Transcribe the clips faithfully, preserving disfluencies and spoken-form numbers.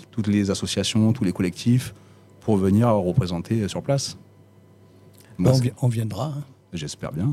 toutes les associations, tous les collectifs, pour venir représenter sur place. Moi, on, vi- on viendra. Hein. J'espère bien.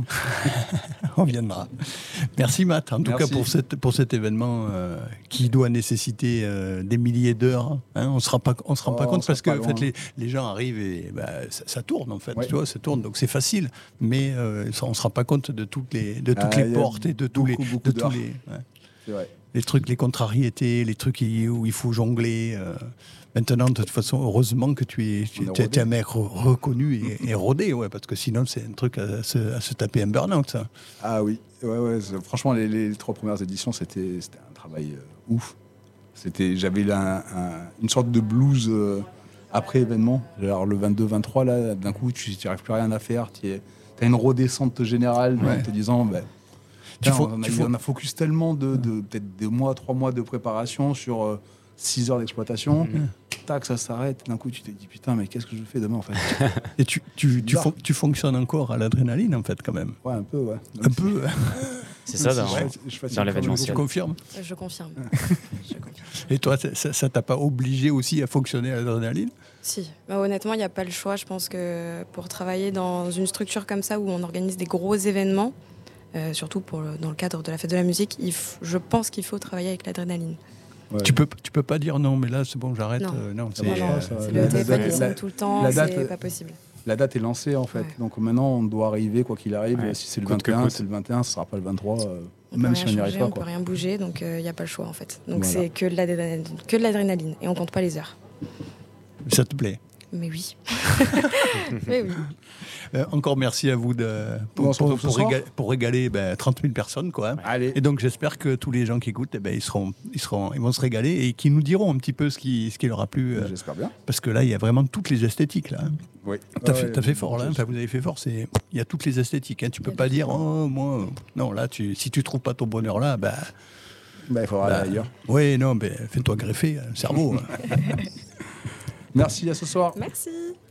On viendra. Merci Matt, en tout Merci. cas pour, cette, pour cet événement euh, qui doit nécessiter euh, des milliers d'heures. Hein. On ne se rend pas, on se rend Oh, pas compte parce que pas en fait, les, les gens arrivent et bah, ça, ça tourne en fait. Ouais. Tu vois, ça tourne, donc c'est facile. Mais euh, ça, on ne se rend pas compte de toutes les, de toutes Ah, les y a portes et de tous beaucoup, les, beaucoup de tous d'heures. les, ouais. C'est vrai. les trucs, les contrariétés, les trucs où il faut jongler. Euh, maintenant, de toute façon, heureusement que tu es, tu, tu es un mec re- reconnu et, et rodé, ouais, parce que sinon, c'est un truc à se, à se taper un burn-out, ça. Ah oui, ouais, ouais, c'est- franchement, les, les trois premières éditions, c'était, c'était un travail euh, ouf. C'était, j'avais là un- un- une sorte de blues euh, après événement. Alors le vingt-deux vingt-trois, là, d'un coup, tu n'arrives plus rien à faire. Tu as une redescente générale Ouais. en te disant... Bah, Tu putain, faut- on, a, tu faut- on a focus tellement de, de peut-être deux mois, trois mois de préparation sur euh, six heures d'exploitation. Mm-hmm. Tac, ça s'arrête. D'un coup, tu te dis, putain, mais qu'est-ce que je fais demain, en fait? Et tu, tu, tu, bizarre. fon- tu fonctionnes encore à l'adrénaline, en fait, quand même. Ouais, un peu, ouais. Un peu, hein. C'est ça, Même dans, si je- je fatigue dans quand l'événementiel. Tu confirmes. Je confirme. Je confirme. Et toi, ça- ça ça t'a pas obligé aussi à fonctionner à l'adrénaline? Si. Bah, honnêtement, il n'y a pas le choix. Je pense que pour travailler dans une structure comme ça où on organise des gros événements, euh, surtout pour le- dans le cadre de la fête de la musique, il f- je pense qu'il faut travailler avec l'adrénaline. Ouais. Tu peux, tu peux pas dire non, mais là, c'est bon, j'arrête. Non. Euh, non, c'est, marche pas, euh, ça. C'est la- le téléphone la- qui la- sonne tout le temps, la date- c'est pas possible. La date est lancée, en fait. Ouais. Donc maintenant, on doit arriver, quoi qu'il arrive. Ouais. Si c'est le Coûte que vingt et un, coûte. c'est le vingt et un, ce sera pas le vingt-trois. euh, On même peut si rien on n'y arrive changer, pas, on peut quoi. rien bouger, donc il n'y a pas le choix en fait. Donc Voilà. c'est que de l'adrénaline, que de l'adrénaline et on compte pas les heures. ça te plaît. Mais oui. Mais oui. Euh, encore merci à vous de, pour, Bon, on se pour, retrouve ce pour soir. réga- pour régaler ben, trente mille personnes. Quoi, hein. Allez. Et donc j'espère que tous les gens qui écoutent, eh ben, ils, seront, ils, seront, ils vont se régaler et qui nous diront un petit peu ce qui, ce qui leur a plu. euh, J'espère bien. parce que là, il y a vraiment toutes les esthétiques. Là, hein. Oui. T'as Ouais, fait, t'as ouais, fait fort, là. je- Enfin, vous avez fait fort. C'est... Il y a toutes les esthétiques. Hein. Tu Il peux y a pas tout. dire, oh, moi. euh, Non, là, tu, si tu trouves pas ton bonheur là, bah. Bah, il faudra bah, aller ailleurs. Oui, non, ben, fais-toi greffer un cerveau. Hein. Merci, à ce soir. Merci.